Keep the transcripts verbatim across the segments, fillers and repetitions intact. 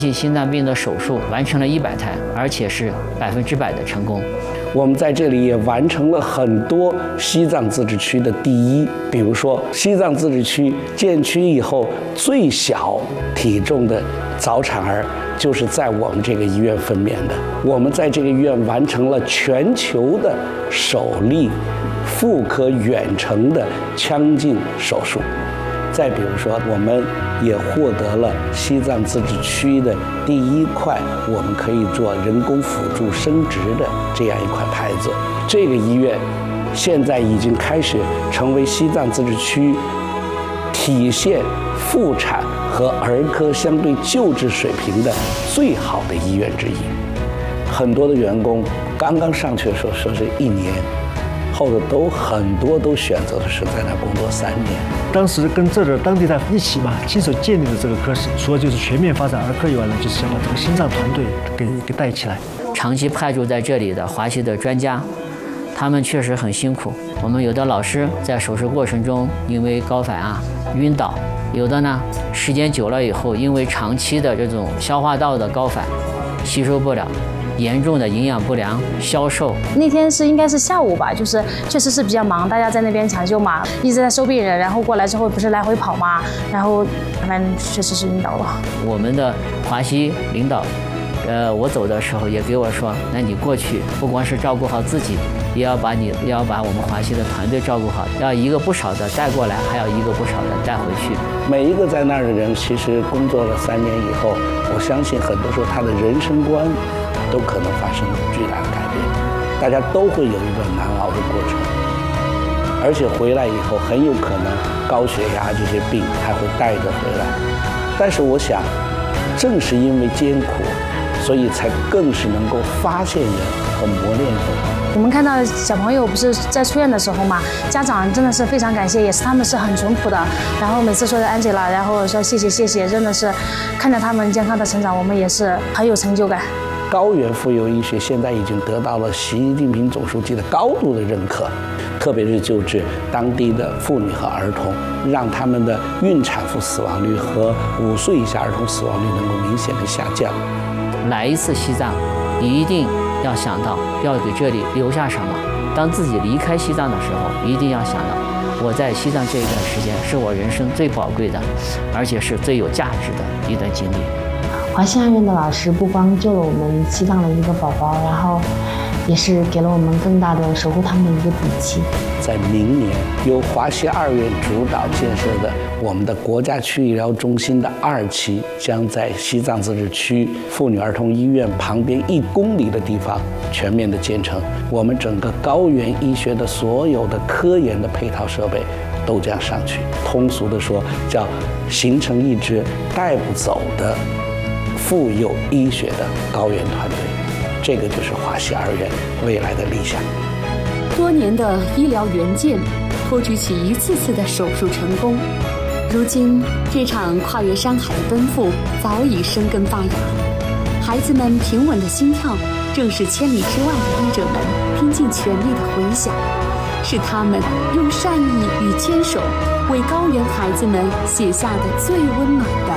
心脏病的手术完成了一百台，而且是百分之百的成功。 我们在这里也完成了很多西藏自治区的第一，比如说西藏自治区建区以后最小体重的早产儿就是在我们这个医院分娩的。我们在这个医院完成了全球的首例妇科远程的腔镜手术。再比如说，我们也获得了西藏自治区的第一块我们可以做人工辅助生殖的这样一块牌子。这个医院现在已经开始成为西藏自治区体现妇产和儿科相对救治水平的最好的医院之一。很多的员工刚刚上去的时候说是一年，后头都很多都选择的是在那工作三年。 当时跟这儿当地的一起嘛，亲手建立的这个科室，除了就是全面发展儿科以外呢，就是想把这个心脏团队给给带起来。 长期派驻在这里的华西的专家，他们确实很辛苦。我们有的老师在手术过程中因为高反啊晕倒，有的呢时间久了以后，因为长期的这种消化道的高反吸收不了，严重的营养不良、消瘦。 那天是应该是下午吧，就是确实是比较忙，大家在那边抢救嘛，一直在收病人，然后过来之后不是来回跑嘛，然后反正确实是晕倒了。 我们的华西领导，呃，我走的时候也给我说，那你过去不光是照顾好自己，也要把你也要把我们华西的团队照顾好，要一个不少的带过来，还要一个不少的带回去。 每一个在那儿的人，其实工作了三年以后，我相信很多时候他的人生观都可能发生巨大的改变，大家都会有一段难熬的过程，而且回来以后很有可能高血压这些病还会带着回来。但是我想，正是因为艰苦，所以才更是能够发现人和磨练人。 我们看到小朋友不是在出院的时候嘛，家长真的是非常感谢，也是他们是很淳朴的，然后每次说的安吉拉，然后说谢谢谢谢，真的是看着他们健康的成长，我们也是很有成就感。 高原妇幼医学现在已经得到了习近平总书记的高度的认可，特别是救治当地的妇女和儿童，让他们的孕产妇死亡率和五岁以下儿童死亡率能够明显的下降。 来一次西藏，你一定要想到要给这里留下什么。当自己离开西藏的时候，一定要想到，我在西藏这一段时间是我人生最宝贵的，而且是最有价值的一段经历。 华西二院的老师不光救了我们西藏的一个宝宝，然后也是给了我们更大的守护他们的一个底气。 在明年，由华西二院主导建设的我们的国家区医疗中心的二期，将在西藏自治区妇女儿童医院旁边一公里的地方全面的建成。我们整个高原医学的所有的科研的配套设备都将上去。通俗的说，叫形成一支带不走的妇幼医学的高原团队，这个就是华西二院未来的理想。 多年的医疗援建，托举起一次次的手术成功。如今，这场跨越山海的奔赴早已生根发芽，孩子们平稳的心跳，正是千里之外的医者们拼尽全力的回响，是他们用善意与坚守，为高原孩子们写下的最温暖的。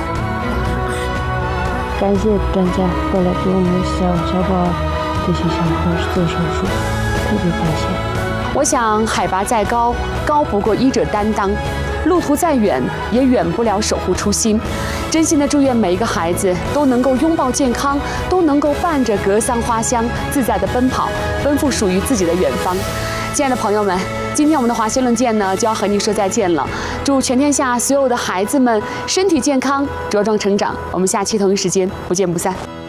感谢专家过来给我们小小宝这些小朋友做手术，特别感谢。 我想海拔再高，高不过医者担当；路途再远，也远不了守护初心。真心的祝愿每一个孩子都能够拥抱健康，都能够伴着格桑花香，自在的奔跑，奔赴属于自己的远方。亲爱的朋友们，今天我们的华西论剑呢就要和您说再见了。祝全天下所有的孩子们身体健康，茁壮成长。我们下期同一时间不见不散。